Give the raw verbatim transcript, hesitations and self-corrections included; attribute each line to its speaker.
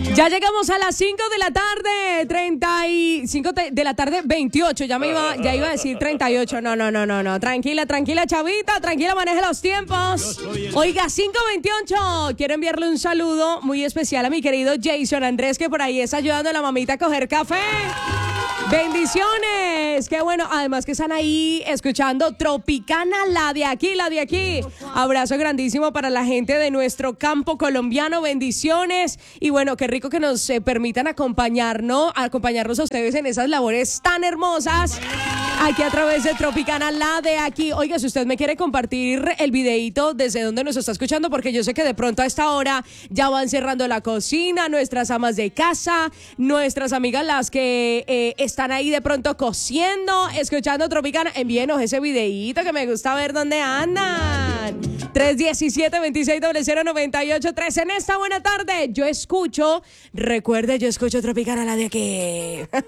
Speaker 1: Ya llegamos a las cinco de la tarde, treinta y cinco de la tarde, veintiocho. Ya me iba, ya iba a decir treinta y ocho. No, no, no, no, no. Tranquila, tranquila, chavita, tranquila, maneje los tiempos. Oiga, cinco veintiocho. Quiero enviarle un saludo muy especial a mi querido Jason Andrés, que por ahí está ayudando a la mamita a coger café. Bendiciones, qué bueno, además que están ahí escuchando Tropicana, la de aquí, la de aquí. Abrazo grandísimo para la gente de nuestro campo colombiano, bendiciones. Y bueno, qué rico que nos eh, permitan acompañarnos, acompañarnos a ustedes en esas labores tan hermosas aquí a través de Tropicana, la de aquí. Oiga, si usted me quiere compartir el videíto desde donde nos está escuchando, porque yo sé que de pronto a esta hora ya van cerrando la cocina, nuestras amas de casa, nuestras amigas las que eh, están ahí de pronto cociendo, escuchando Tropicana, envíenos ese videíto que me gusta ver dónde andan. tres diecisiete, veintiséis cero cero, noventa y ocho trece. En esta buena tarde yo escucho, recuerde, yo escucho Tropicana, la de aquí.